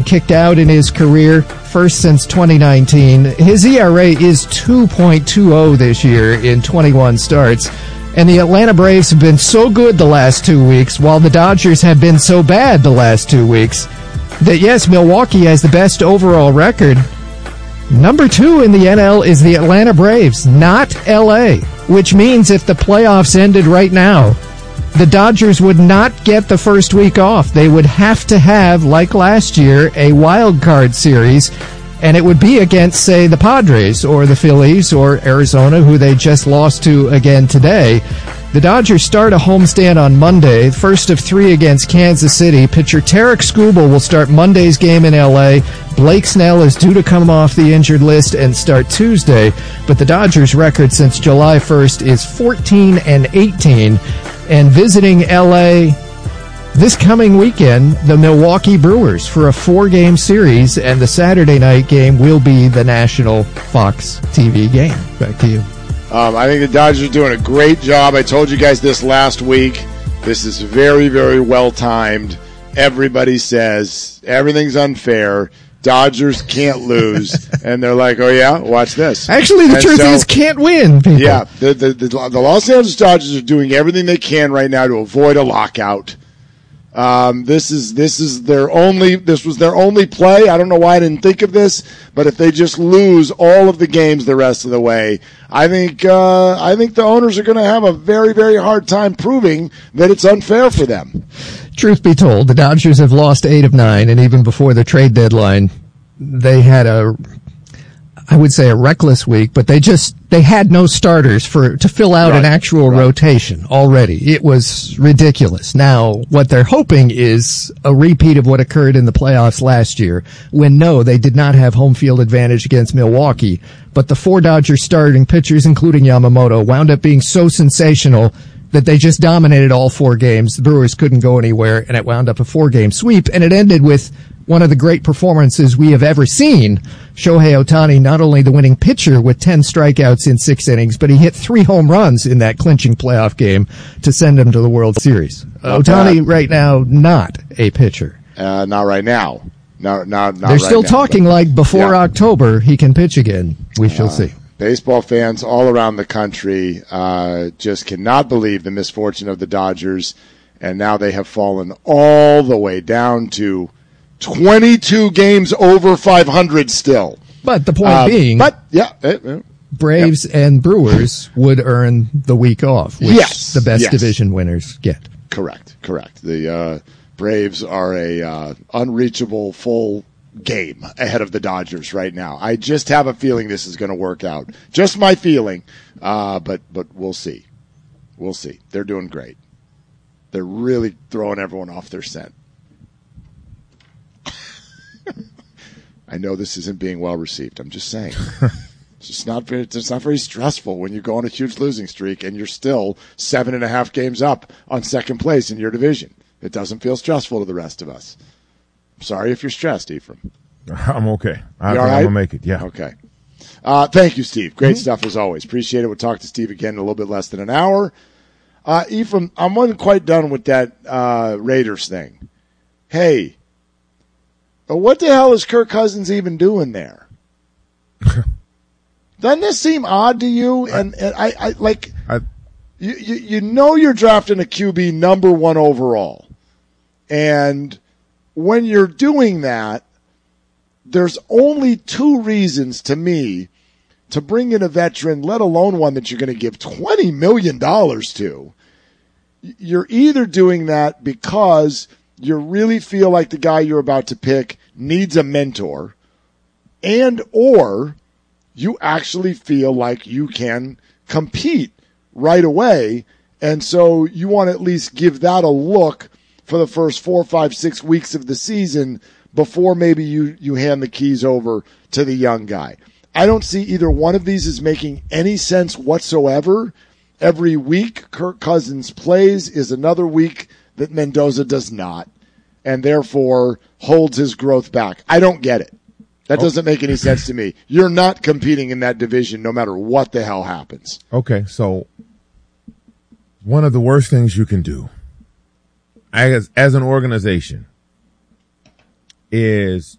kicked out in his career, first since 2019. His ERA is 2.20 this year in 21 starts. And the Atlanta Braves have been so good the last 2 weeks, while the Dodgers have been so bad the last 2 weeks, that yes, Milwaukee has the best overall record. Number 2 in the NL is the Atlanta Braves, not LA, which means if the playoffs ended right now, the Dodgers would not get the first week off. They would have to have, like last year, a wild card series, and it would be against, say, the Padres or the Phillies or Arizona, who they just lost to again today. The Dodgers start a homestand on Monday, first of 3 against Kansas City. Pitcher Tarek Skubal will start Monday's game in L.A. Blake Snell is due to come off the injured list and start Tuesday, but the Dodgers' record since July 1st is 14-18, and visiting L.A. this coming weekend, the Milwaukee Brewers for a 4-game series, and the Saturday night game will be the national Fox TV game. Back to you. I think the Dodgers are doing a great job. I told you guys this last week. This is very, very well timed. Everybody says everything's unfair. Dodgers can't lose. And they're like, oh, yeah, watch this. Actually, the truth is can't win, people. Yeah, the Los Angeles Dodgers are doing everything they can right now to avoid a lockout. This was their only play. I don't know why I didn't think of this, but if they just lose all of the games the rest of the way, I think the owners are going to have a very, very hard time proving that it's unfair for them. Truth be told, the Dodgers have lost 8 of 9, and even before the trade deadline, they had a reckless week, but they had no starters to fill out an actual rotation already. It was ridiculous. Now, what they're hoping is a repeat of what occurred in the playoffs last year, when no, they did not have home field advantage against Milwaukee, but the 4 Dodgers starting pitchers, including Yamamoto, wound up being so sensational that they just dominated all 4 games. The Brewers couldn't go anywhere, and it wound up a 4-game sweep, and it ended with one of the great performances we have ever seen. Shohei Ohtani, not only the winning pitcher with 10 strikeouts in 6 innings, but he hit 3 home runs in that clinching playoff game to send him to the World Series. Ohtani right now, not a pitcher. Not right now. Not They're still talking like before October he can pitch again. We shall see. Baseball fans all around the country just cannot believe the misfortune of the Dodgers, and now they have fallen all the way down to 22 games over 500 still. But the point being, Braves and Brewers would earn the week off, which the best division winners get. Correct. The Braves are a unreachable full game ahead of the Dodgers right now. I just have a feeling this is going to work out. Just my feeling, but we'll see. We'll see. They're doing great. They're really throwing everyone off their scent. I know this isn't being well received. I'm just saying. It's not very stressful when you go on a huge losing streak and you're still 7.5 games up on second place in your division. It doesn't feel stressful to the rest of us. I'm sorry if you're stressed, Ephraim. I'm okay. I'm right? going to make it, yeah. Okay. Thank you, Steve. Great stuff as always. Appreciate it. We'll talk to Steve again in a little bit less than an hour. Ephraim, I wasn't quite done with that Raiders thing. Hey, what the hell is Kirk Cousins even doing there? Doesn't this seem odd to you? You know you're drafting a QB number 1 overall. And when you're doing that, there's only 2 reasons to me to bring in a veteran, let alone one that you're going to give $20 million to. You're either doing that because you really feel like the guy you're about to pick needs a mentor, and or you actually feel like you can compete right away, and so you want to at least give that a look for the first 4, 5, 6 weeks of the season before maybe you hand the keys over to the young guy. I don't see either one of these as making any sense whatsoever. Every week Kirk Cousins plays is another week that Mendoza does not, and therefore holds his growth back. I don't get it. That doesn't make any sense to me. You're not competing in that division no matter what the hell happens. Okay, so one of the worst things you can do as an organization is